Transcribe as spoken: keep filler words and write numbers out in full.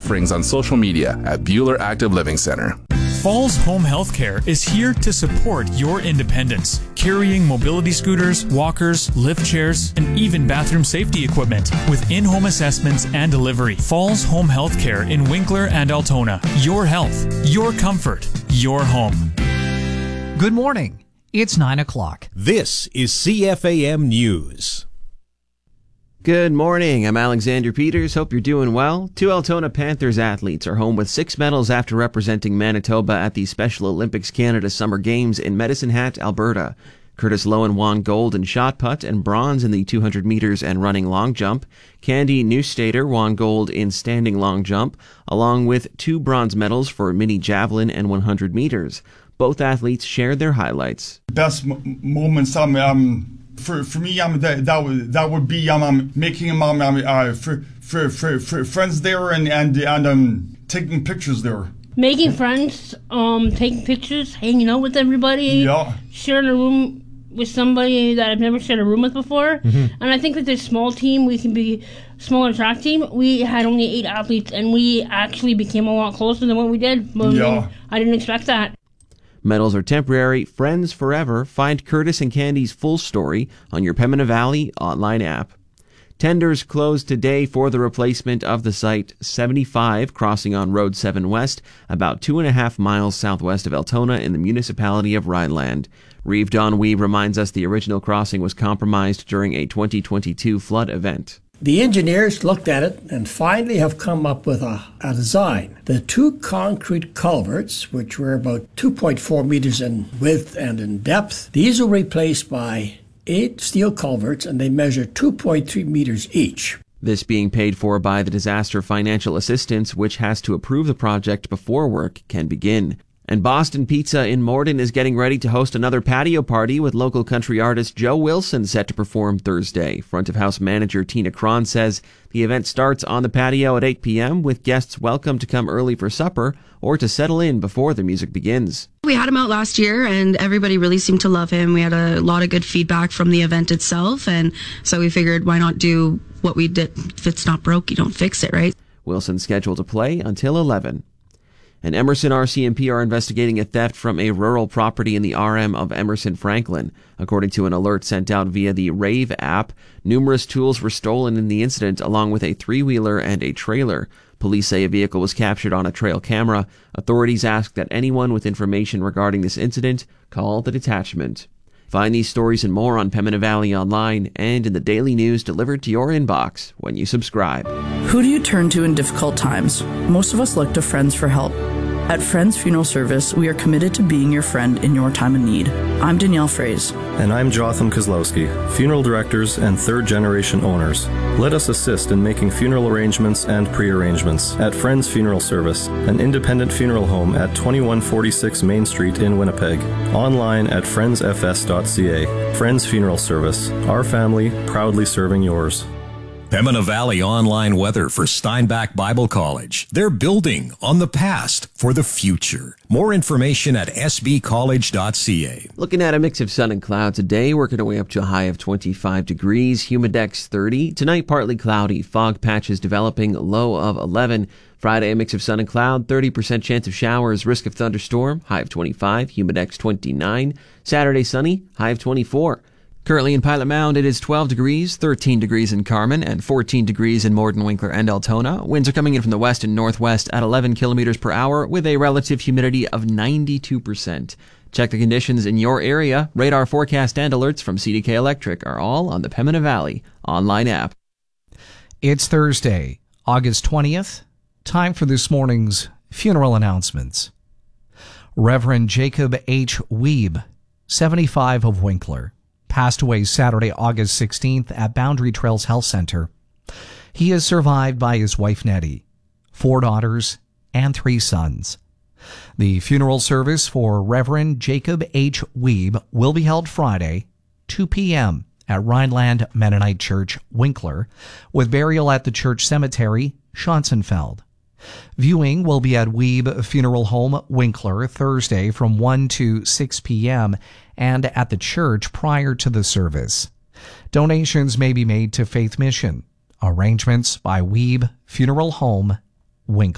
offerings on social media at Bueller Active Living Center. Falls Home Healthcare is here to support your independence, carrying mobility scooters, walkers, lift chairs, and even bathroom safety equipment with in-home assessments and delivery. Falls Home Healthcare in Winkler and Altona. Your health, your comfort, your home. Good morning. It's nine o'clock. This is C F A M News. Good morning. I'm Alexander Peters. Hope you're doing well. Two Altona Panthers athletes are home with six medals after representing Manitoba at the Special Olympics Canada Summer Games in Medicine Hat, Alberta. Curtis Lowen won gold in shot put and bronze in the two hundred meters and running long jump. Candy Neustaedter won gold in standing long jump, along with two bronze medals for mini javelin and one hundred meters. Both athletes shared their highlights. Best m- moments um, um for for me um that that would that would be um, um making um, um uh for, for for for friends there and and and um taking pictures there. Making friends, um taking pictures, hanging out with everybody. Yeah. Sharing a room with somebody that I've never shared a room with before. Mm-hmm. And I think with this small team, we can be smaller track team. We had only eight athletes, and we actually became a lot closer than what we did. But yeah. I didn't expect that. Medals are temporary, friends forever. Find Curtis and Candy's full story on your Pembina Valley online app. Tenders closed today for the replacement of the Site seventy-five crossing on Road seven West, about two and a half miles southwest of Altona in the municipality of Rhineland. Reeve Don Weeb reminds us the original crossing was compromised during a twenty twenty-two flood event. The engineers looked at it and finally have come up with a, a design. The two concrete culverts, which were about two point four meters in width and in depth, these were replaced by eight steel culverts, and they measure two point three meters each. This being paid for by the Disaster Financial Assistance, which has to approve the project before work can begin. And Boston Pizza in Morden is getting ready to host another patio party with local country artist Joe Wilson set to perform Thursday. Front of house manager Tina Cron says the event starts on the patio at eight p.m. with guests welcome to come early for supper or to settle in before the music begins. We had him out last year and everybody really seemed to love him. We had a lot of good feedback from the event itself, and so we figured why not do what we did. If it's not broke, you don't fix it, right? Wilson's scheduled to play until eleven. And Emerson R C M P are investigating a theft from a rural property in the R M of Emerson Franklin. According to an alert sent out via the Rave app, numerous tools were stolen in the incident, along with a three-wheeler and a trailer. Police say a vehicle was captured on a trail camera. Authorities ask that anyone with information regarding this incident call the detachment. Find these stories and more on Pembina Valley Online and in the daily news delivered to your inbox when you subscribe. Who do you turn to in difficult times? Most of us look to friends for help. At Friends Funeral Service, we are committed to being your friend in your time of need. I'm Danielle Fraze. And I'm Jotham Kozlowski, funeral directors and third-generation owners. Let us assist in making funeral arrangements and pre-arrangements at Friends Funeral Service, an independent funeral home at twenty-one forty-six Main Street in Winnipeg. Online at friends f s dot c a. Friends Funeral Service, our family proudly serving yours. Pembina Valley online weather for Steinbach Bible College. They're building on the past for the future. More information at s b college dot c a. Looking at a mix of sun and cloud today, working our way up to a high of twenty-five degrees, humidex thirty. Tonight, partly cloudy, fog patches developing, low of eleven. Friday, a mix of sun and cloud, thirty percent chance of showers, risk of thunderstorm, high of twenty-five, humidex twenty-nine. Saturday, sunny, high of twenty-four. Currently in Pilot Mound, it is twelve degrees, thirteen degrees in Carman, and fourteen degrees in Morden, Winkler, and Altona. Winds are coming in from the west and northwest at eleven kilometers per hour with a relative humidity of ninety-two percent. Check the conditions in your area. Radar forecast and alerts from C D K Electric are all on the Pembina Valley online app. It's Thursday, August twentieth. Time for this morning's funeral announcements. Reverend Jacob H. Weeb, seventy-five, of Winkler, passed away Saturday, August sixteenth at Boundary Trails Health Center. He is survived by his wife Nettie, four daughters, and three sons. The funeral service for Reverend Jacob H. Weeb will be held Friday, two p.m. at Rhineland Mennonite Church, Winkler, with burial at the church cemetery, Schonzenfeld. Viewing will be at Weeb Funeral Home, Winkler, Thursday from one to six p.m. and at the church prior to the service. Donations may be made to Faith Mission. Arrangements by Weeb Funeral Home, Winkler.